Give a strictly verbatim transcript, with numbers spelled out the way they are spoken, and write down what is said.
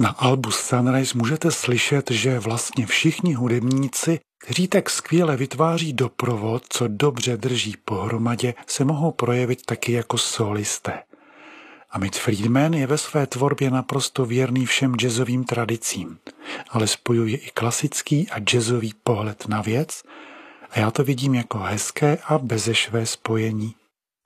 Na albu Sunrise můžete slyšet, že vlastně všichni hudebníci, kteří tak skvěle vytváří doprovod, co dobře drží pohromadě, se mohou projevit taky jako solisté. Amit Friedman je ve své tvorbě naprosto věrný všem jazzovým tradicím, ale spojuje i klasický a jazzový pohled na věc a já to vidím jako hezké a bezešvé spojení.